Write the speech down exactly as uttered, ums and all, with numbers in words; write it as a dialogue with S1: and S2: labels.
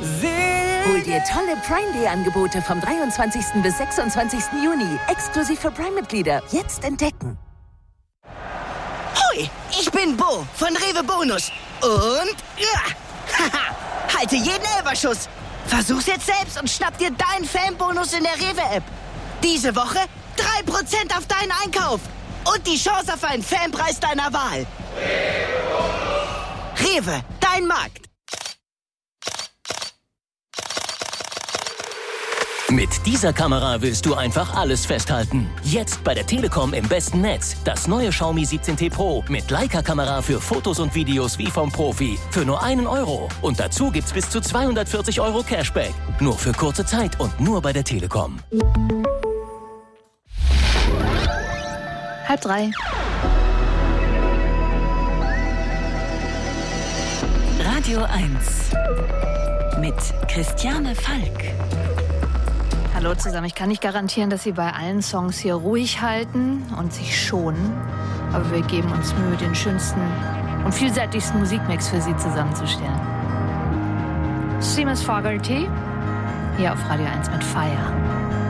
S1: Hol dir tolle Prime Day Angebote vom dreiundzwanzigsten bis sechsundzwanzigsten Juni. Exklusiv für Prime-Mitglieder. Jetzt entdecken.
S2: Hoi, ich bin Bo von Rewe Bonus. Und ja, haha, halte jeden Elferschuss. Versuch's jetzt selbst und schnapp dir deinen Fanbonus in der Rewe-App. Diese Woche drei Prozent auf deinen Einkauf. Und die Chance auf einen Fanpreis deiner Wahl. Rewe, dein Markt.
S3: Mit dieser Kamera willst du einfach alles festhalten. Jetzt bei der Telekom im besten Netz. Das neue Xiaomi siebzehn T Pro mit Leica-Kamera für Fotos und Videos wie vom Profi. Für nur einen Euro. Und dazu gibt's bis zu zweihundertvierzig Euro Cashback. Nur für kurze Zeit und nur bei der Telekom.
S4: Halb drei.
S5: Radio eins mit Christiane Falk.
S4: Hallo zusammen. Ich kann nicht garantieren, dass Sie bei allen Songs hier ruhig halten und sich schonen. Aber wir geben uns Mühe, den schönsten und vielseitigsten Musikmix für Sie zusammenzustellen. Seamus Fogarty, hier auf Radio eins mit Fire.